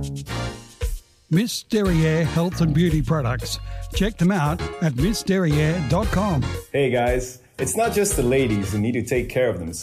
Miss Derriere Health and Beauty Products. Check them out at missderriere.com. Hey guys, it's not just the ladies who need to take care of themselves.